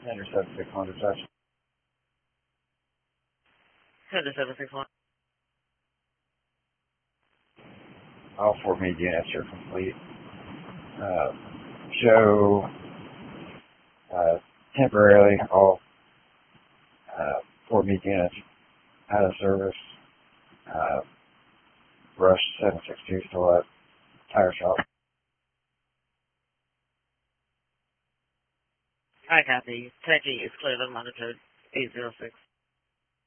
Center 761 reception. Center 761. All 4 meet units are complete. Show temporarily all 4 meet units out of service. Rush 762 still at tire shop. I copy. Taxi is clearly monitored 806.